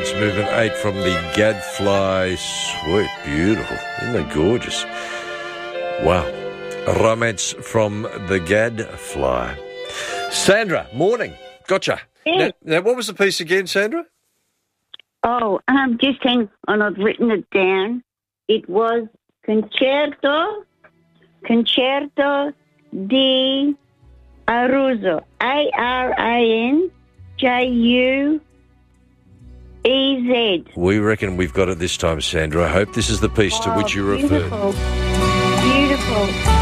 Romance Movement 8 from the Gadfly. Sweet, beautiful. Isn't that gorgeous? Wow. Romance from the Gadfly. Sandra, morning. Gotcha. Yes. Now, what was the piece again, Sandra? Oh, just hang on. I've written it down. It was Concerto di Aruzo. Aranjuez. We reckon we've got it this time, Sandra. I hope this is the piece to which you referred. Beautiful. Beautiful.